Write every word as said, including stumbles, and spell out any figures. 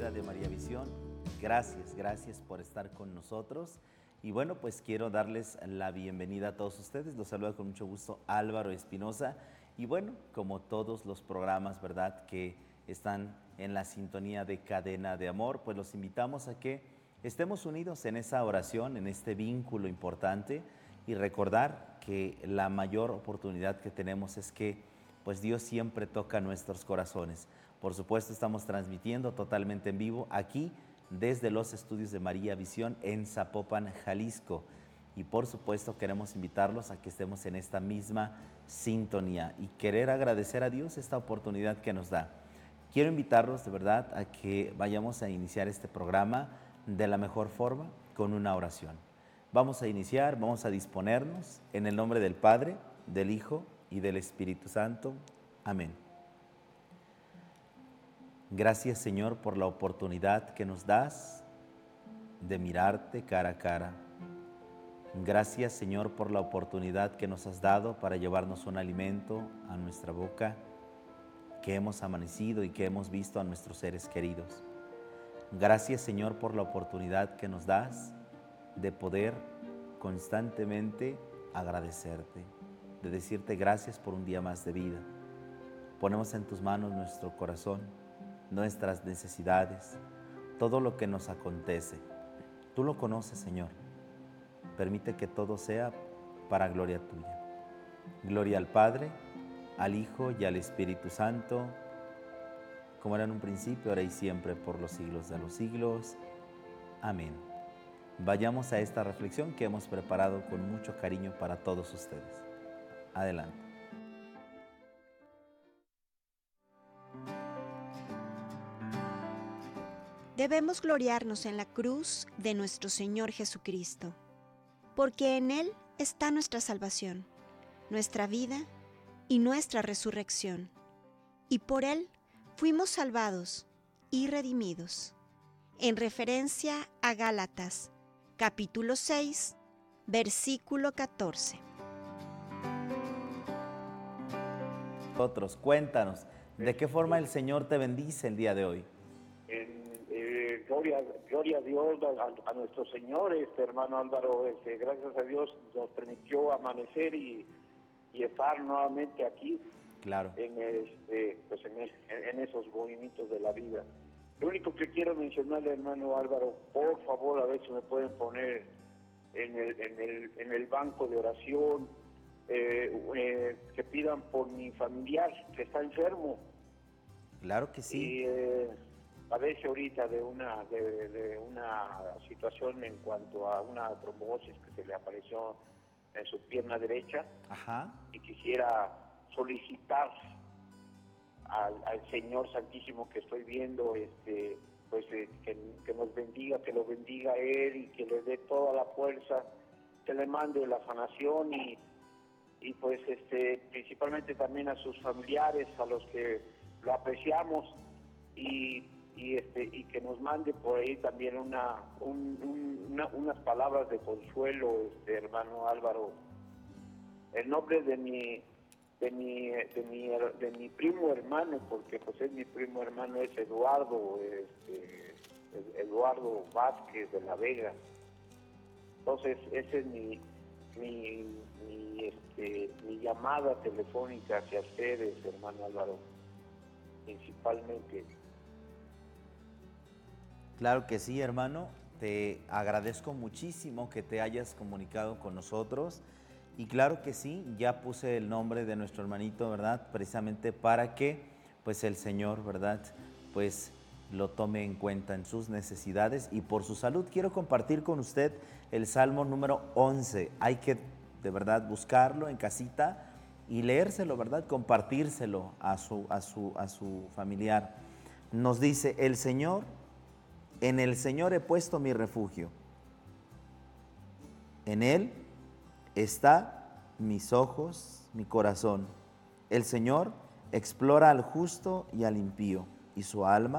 vida de María Visión. Gracias, gracias por estar con nosotros. Y bueno, pues quiero darles la bienvenida a todos ustedes. Los saluda con mucho gusto Álvaro Espinosa. Y bueno, como todos los programas, ¿verdad?, que están en la sintonía de Cadena de Amor, pues los invitamos a que estemos unidos en esa oración, en este vínculo importante, y recordar que la mayor oportunidad que tenemos es que pues Dios siempre toca nuestros corazones. Por supuesto, estamos transmitiendo totalmente en vivo aquí desde los estudios de María Visión en Zapopan, Jalisco. Y por supuesto queremos invitarlos a que estemos en esta misma sintonía y querer agradecer a Dios esta oportunidad que nos da. Quiero invitarlos de verdad a que vayamos a iniciar este programa de la mejor forma con una oración. Vamos a iniciar, vamos a disponernos en el nombre del Padre, del Hijo y del Espíritu Santo. Amén. Gracias, Señor, por la oportunidad que nos das de mirarte cara a cara. Gracias, Señor, por la oportunidad que nos has dado para llevarnos un alimento a nuestra boca, que hemos amanecido y que hemos visto a nuestros seres queridos. Gracias, Señor, por la oportunidad que nos das de poder constantemente agradecerte, de decirte gracias por un día más de vida. Ponemos en tus manos nuestro corazón, nuestras necesidades, todo lo que nos acontece. Tú lo conoces, Señor. Permite que todo sea para gloria tuya. Gloria al Padre, al Hijo y al Espíritu Santo, como era en un principio, ahora y siempre, por los siglos de los siglos. Amén. Vayamos a esta reflexión que hemos preparado con mucho cariño para todos ustedes. Adelante. Debemos gloriarnos en la cruz de nuestro Señor Jesucristo, porque en Él está nuestra salvación, nuestra vida y nuestra resurrección, y por Él fuimos salvados y redimidos. En referencia a Gálatas, capítulo seis, versículo catorce. Otros, cuéntanos, ¿de qué forma el Señor te bendice el día de hoy? En, eh, gloria, gloria a Dios, a, a nuestro Señor, este hermano Álvaro, este, gracias a Dios nos permitió amanecer y, y estar nuevamente aquí, Claro. en, este, pues en, en esos movimientos de la vida. Lo único que quiero mencionarle, hermano Álvaro, por favor, a ver si me pueden poner en el, en el, en el banco de oración, eh, eh, que pidan por mi familiar que está enfermo. Claro que sí. Y eh, padece ahorita de una de, de una situación en cuanto a una trombosis que se le apareció en su pierna derecha. Ajá. Y quisiera solicitar al, al Señor Santísimo que estoy viendo, este, pues eh, que, que nos bendiga, que lo bendiga a Él y que le dé toda la fuerza, que le mande la sanación y, y pues este, principalmente también a sus familiares, a los que lo apreciamos, y, y, este, y que nos mande por ahí también una, un, un, una unas palabras de consuelo, este, hermano Álvaro. El nombre de mi de mi de mi de mi primo hermano, porque pues es mi primo hermano, es Eduardo, este, Eduardo Vázquez de la Vega. Entonces ese es mi mi mi, este, mi llamada telefónica hacia ustedes, hermano Álvaro, principalmente. Claro que sí, hermano. Te agradezco muchísimo que te hayas comunicado con nosotros. Y claro que sí, ya puse el nombre de nuestro hermanito, ¿verdad? Precisamente para que, pues, el Señor, ¿verdad?, pues, lo tome en cuenta en sus necesidades y por su salud. Quiero compartir con usted el Salmo número once. Hay que, de verdad, buscarlo en casita y leérselo, ¿verdad?, compartírselo a su, a su, a su familiar. Nos dice, el Señor, en el Señor he puesto mi refugio. En Él está mis ojos, mi corazón. El Señor explora al justo y al impío, y su alma